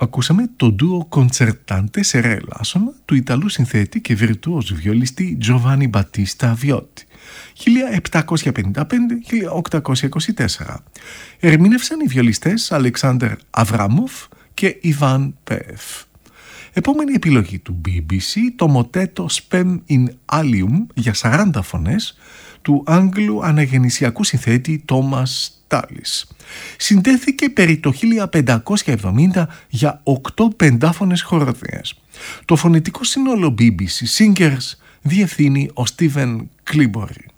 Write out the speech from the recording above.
Ακούσαμε το ντουο Concertante Serre Lassola του Ιταλού συνθέτη και βιρτουόζου βιολιστή Giovanni Battista Viotti 1755-1824. Ερμήνευσαν οι βιολιστές Αλεξάνδρ Αβραμόφ και Ιβάν Πεφ. Επόμενη επιλογή του BBC, το μοτέτο Spem in Alium για 40 φωνές του Άγγλου αναγεννησιακού συνθέτη Τόμας Τάλις. Συντέθηκε περί το 1570 για 8 πεντάφωνες χοροδίες. Το φωνητικό σύνολο BBC Singers διευθύνει ο Στίβεν Κλίμπορι.